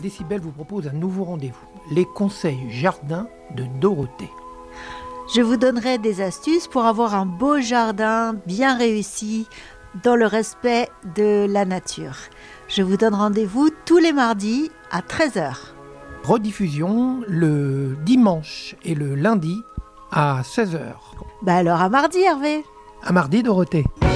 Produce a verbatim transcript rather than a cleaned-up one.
Décibel vous propose un nouveau rendez-vous, les conseils jardin de Dorothée. Je vous donnerai des astuces pour avoir un beau jardin bien réussi dans le respect de la nature. Je vous donne rendez-vous tous les mardis à treize heures. Rediffusion le dimanche et le lundi à seize heures. Bah alors à mardi Hervé. À mardi Dorothée.